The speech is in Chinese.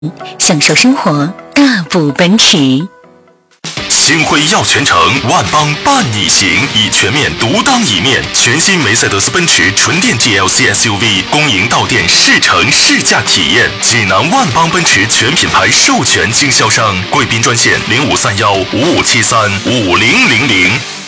享受生活，大步奔驰。 星辉耀全城，万邦伴你行，以全面独当一面。全新梅赛德斯奔驰纯电 GLC SUV 恭迎到店试乘试驾体验。济南万邦奔驰全品牌授权经销商，贵宾专线053155735000。